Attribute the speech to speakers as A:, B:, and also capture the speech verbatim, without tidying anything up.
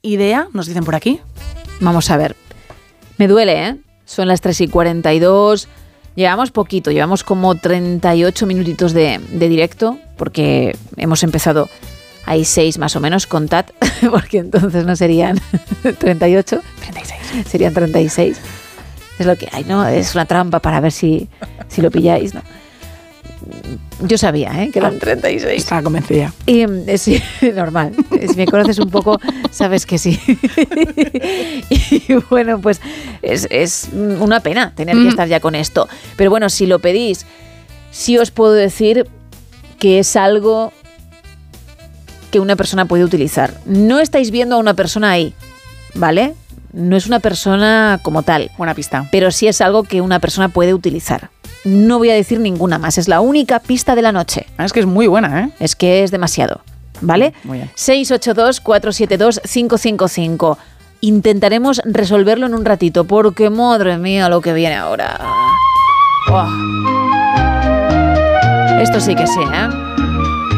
A: idea? Nos dicen por aquí.
B: Vamos a ver. Me duele, ¿eh? Son las tres y cuarenta y dos. Llevamos poquito, llevamos como treinta y ocho minutitos de, de directo, porque hemos empezado, hay seis más o menos, contad, porque entonces no serían treinta y ocho, treinta y seis, serían treinta y seis. Es lo que hay, ¿no? Es una trampa para ver si, si lo pilláis, ¿no? Yo sabía, ¿eh? Que eran treinta y seis.
A: Estaba convencida.
B: Y eh, sí, normal. Si me conoces un poco, sabes que sí. Y bueno, pues es, es una pena tener que estar ya con esto. Pero bueno, si lo pedís, sí os puedo decir que es algo que una persona puede utilizar. No estáis viendo a una persona ahí, ¿vale? No es una persona como tal.
A: Buena pista.
B: Pero sí es algo que una persona puede utilizar. No voy a decir ninguna más, es la única pista de la noche.
A: Es que es muy buena, ¿eh?
B: Es que es demasiado, ¿vale?
A: Muy bien.
B: seis ocho dos, cuatro siete dos, cinco cinco cinco. Intentaremos resolverlo en un ratito, porque madre mía lo que viene ahora. Oh. Esto sí que sí, ¿eh?